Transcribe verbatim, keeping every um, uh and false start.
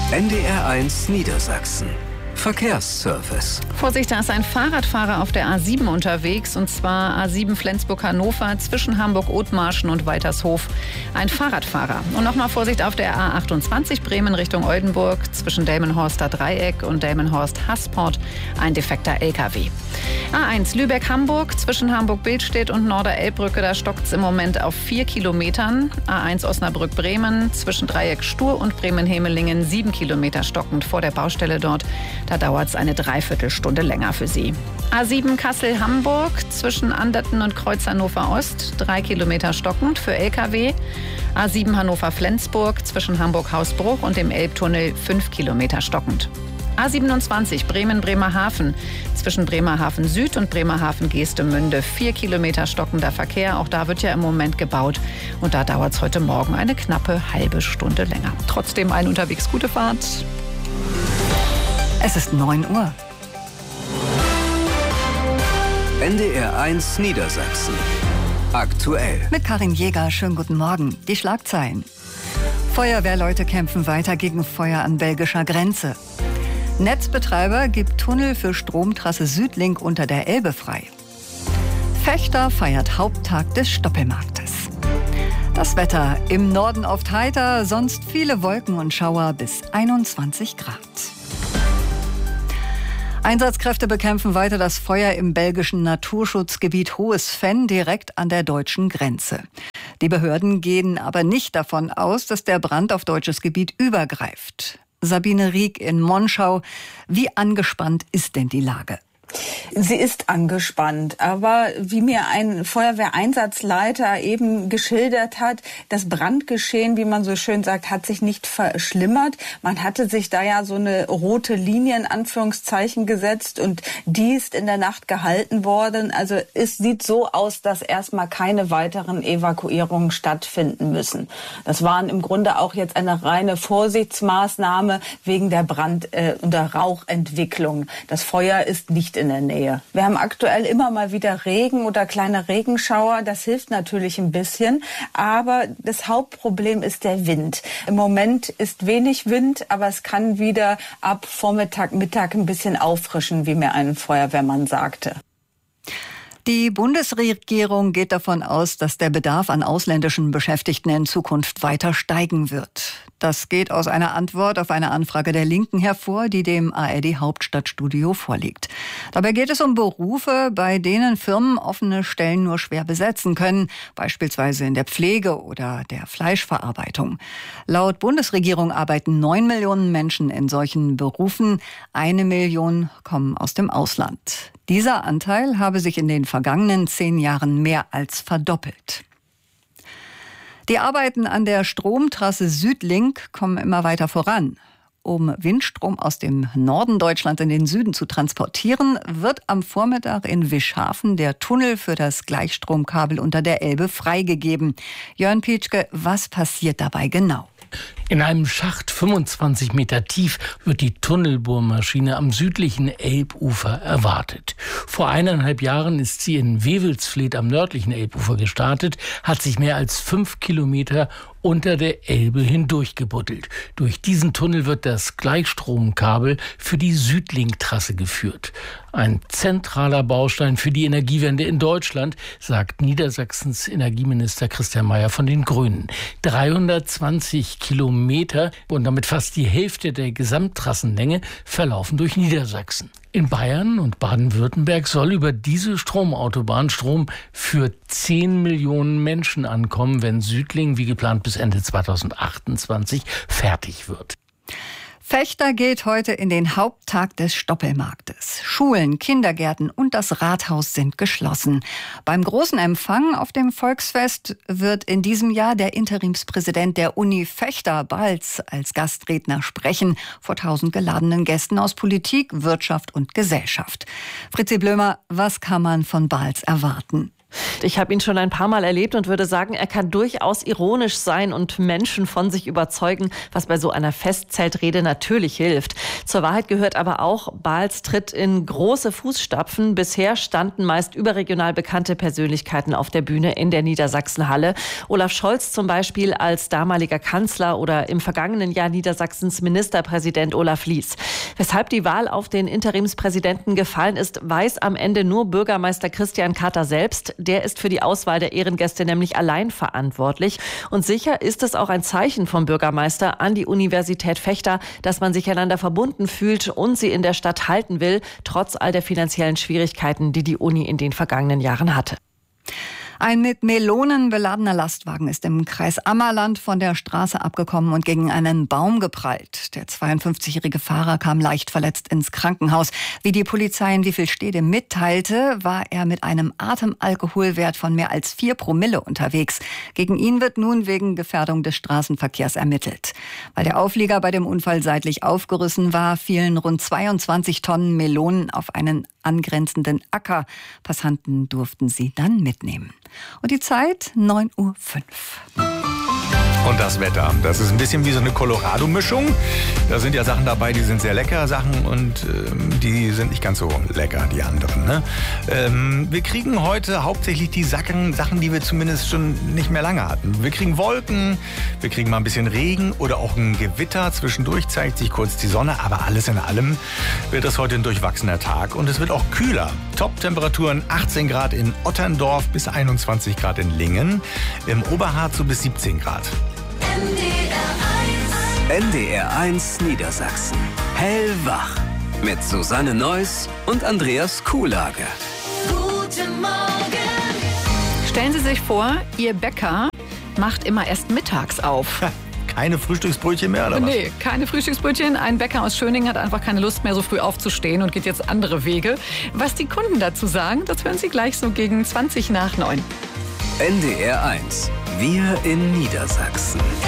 N D R eins Niedersachsen. Verkehrsservice. Vorsicht, da ist ein Fahrradfahrer auf der A sieben unterwegs, und zwar A sieben Flensburg-Hannover zwischen Hamburg-Othmarschen und Weitershof. Ein Fahrradfahrer. Und nochmal Vorsicht auf der A achtundzwanzig Bremen Richtung Oldenburg zwischen Delmenhorster Dreieck und Delmenhorst-Hasport. Ein defekter L K W. A eins Lübeck-Hamburg zwischen Hamburg-Billstedt und Norderelbbrücke. Da stockt es im Moment auf vier Kilometern. A eins Osnabrück-Bremen zwischen Dreieck-Stur und Bremen-Hemelingen sieben Kilometer stockend vor der Baustelle dort. Da dauert es eine Dreiviertelstunde länger für Sie. A sieben Kassel-Hamburg zwischen Anderten und Kreuz Hannover Ost, drei Kilometer stockend für L K W. A sieben Hannover-Flensburg zwischen Hamburg-Hausbruch und dem Elbtunnel, fünf Kilometer stockend. A siebenundzwanzig Bremen-Bremerhaven zwischen Bremerhaven Süd und Bremerhaven-Geestemünde, vier Kilometer stockender Verkehr. Auch da wird ja im Moment gebaut, und da dauert es heute Morgen eine knappe halbe Stunde länger. Trotzdem allen unterwegs gute Fahrt. Es ist neun Uhr. N D R eins Niedersachsen. Aktuell. Mit Karin Jäger, schönen guten Morgen. Die Schlagzeilen. Feuerwehrleute kämpfen weiter gegen Feuer an belgischer Grenze. Netzbetreiber gibt Tunnel für Stromtrasse Südlink unter der Elbe frei. Fechter feiert Haupttag des Stoppelmarktes. Das Wetter: im Norden oft heiter, sonst viele Wolken und Schauer bis einundzwanzig Grad. Einsatzkräfte bekämpfen weiter das Feuer im belgischen Naturschutzgebiet Hohes Venn direkt an der deutschen Grenze. Die Behörden gehen aber nicht davon aus, dass der Brand auf deutsches Gebiet übergreift. Sabine Rieck in Monschau. Wie angespannt ist denn die Lage? Sie ist angespannt, aber wie mir ein Feuerwehreinsatzleiter eben geschildert hat, das Brandgeschehen, wie man so schön sagt, hat sich nicht verschlimmert. Man hatte sich da ja so eine rote Linie in Anführungszeichen gesetzt, und die ist in der Nacht gehalten worden. Also es sieht so aus, dass erstmal keine weiteren Evakuierungen stattfinden müssen. Das waren im Grunde auch jetzt eine reine Vorsichtsmaßnahme wegen der Brand- äh, und der Rauchentwicklung. Das Feuer ist nicht in der Nähe. Wir haben aktuell immer mal wieder Regen oder kleine Regenschauer. Das hilft natürlich ein bisschen. Aber das Hauptproblem ist der Wind. Im Moment ist wenig Wind, aber es kann wieder ab Vormittag, Mittag ein bisschen auffrischen, wie mir ein Feuerwehrmann sagte. Die Bundesregierung geht davon aus, dass der Bedarf an ausländischen Beschäftigten in Zukunft weiter steigen wird. Das geht aus einer Antwort auf eine Anfrage der Linken hervor, die dem A R D-Hauptstadtstudio vorliegt. Dabei geht es um Berufe, bei denen Firmen offene Stellen nur schwer besetzen können, beispielsweise in der Pflege oder der Fleischverarbeitung. Laut Bundesregierung arbeiten neun Millionen Menschen in solchen Berufen. Eine Million kommen aus dem Ausland. Dieser Anteil habe sich in den vergangenen zehn Jahren mehr als verdoppelt. Die Arbeiten an der Stromtrasse Südlink kommen immer weiter voran. Um Windstrom aus dem Norden Deutschlands in den Süden zu transportieren, wird am Vormittag in Wischhafen der Tunnel für das Gleichstromkabel unter der Elbe freigegeben. Jörn Pietschke, was passiert dabei genau? In einem Schacht fünfundzwanzig Meter tief wird die Tunnelbohrmaschine am südlichen Elbufer erwartet. Vor eineinhalb Jahren ist sie in Wewelsfleth am nördlichen Elbufer gestartet, hat sich mehr als fünf Kilometer unter der Elbe hindurchgebuddelt. Durch diesen Tunnel wird das Gleichstromkabel für die Südlink-Trasse geführt. Ein zentraler Baustein für die Energiewende in Deutschland, sagt Niedersachsens Energieminister Christian Mayer von den Grünen. dreihundertzwanzig Kilometer und damit fast die Hälfte der Gesamttrassenlänge verlaufen durch Niedersachsen. In Bayern und Baden-Württemberg soll über diese Stromautobahn Strom für zehn Millionen Menschen ankommen, wenn Südlink wie geplant bis Ende zweitausendachtundzwanzig fertig wird. Fechter geht heute in den Haupttag des Stoppelmarktes. Schulen, Kindergärten und das Rathaus sind geschlossen. Beim großen Empfang auf dem Volksfest wird in diesem Jahr der Interimspräsident der Uni Fechter, Balz, als Gastredner sprechen vor tausend geladenen Gästen aus Politik, Wirtschaft und Gesellschaft. Fritzi Blömer, was kann man von Balz erwarten? Ich habe ihn schon ein paar Mal erlebt und würde sagen, er kann durchaus ironisch sein und Menschen von sich überzeugen, was bei so einer Festzeltrede natürlich hilft. Zur Wahrheit gehört aber auch, Bahls tritt in große Fußstapfen. Bisher standen meist überregional bekannte Persönlichkeiten auf der Bühne in der Niedersachsenhalle. Olaf Scholz zum Beispiel als damaliger Kanzler oder im vergangenen Jahr Niedersachsens Ministerpräsident Olaf Lies. Weshalb die Wahl auf den Interimspräsidenten gefallen ist, weiß am Ende nur Bürgermeister Christian Kater selbst. Der ist für die Auswahl der Ehrengäste nämlich allein verantwortlich. Und sicher ist es auch ein Zeichen vom Bürgermeister an die Universität Vechta, dass man sich einander verbunden fühlt und sie in der Stadt halten will, trotz all der finanziellen Schwierigkeiten, die die Uni in den vergangenen Jahren hatte. Ein mit Melonen beladener Lastwagen ist im Kreis Ammerland von der Straße abgekommen und gegen einen Baum geprallt. Der zweiundfünfzigjährige Fahrer kam leicht verletzt ins Krankenhaus. Wie die Polizei in Wiefelstede mitteilte, war er mit einem Atemalkoholwert von mehr als vier Promille unterwegs. Gegen ihn wird nun wegen Gefährdung des Straßenverkehrs ermittelt. Weil der Auflieger bei dem Unfall seitlich aufgerissen war, fielen rund zweiundzwanzig Tonnen Melonen auf einen angrenzenden Acker. Passanten durften sie dann mitnehmen. Und die Zeit neun Uhr fünf. Und das Wetter, das ist ein bisschen wie so eine Colorado-Mischung. Da sind ja Sachen dabei, die sind sehr lecker, Sachen und ähm, die sind nicht ganz so lecker, die anderen. Ne? Ähm, wir kriegen heute hauptsächlich die Sachen, Sachen, die wir zumindest schon nicht mehr lange hatten. Wir kriegen Wolken, wir kriegen mal ein bisschen Regen oder auch ein Gewitter. Zwischendurch zeigt sich kurz die Sonne, aber alles in allem wird es heute ein durchwachsener Tag. Und es wird auch kühler. Top-Temperaturen achtzehn Grad in Otterndorf bis einundzwanzig Grad in Lingen. Im Oberharz so bis siebzehn Grad. N D R eins Niedersachsen. Hellwach. Mit Susanne Neuss und Andreas Kuhlage. Guten Morgen. Stellen Sie sich vor, Ihr Bäcker macht immer erst mittags auf. Keine Frühstücksbrötchen mehr, oder was? Nee, keine Frühstücksbrötchen. Ein Bäcker aus Schöningen hat einfach keine Lust mehr, so früh aufzustehen und geht jetzt andere Wege. Was die Kunden dazu sagen, das hören Sie gleich so gegen zwanzig nach neun. N D R eins. Wir in Niedersachsen.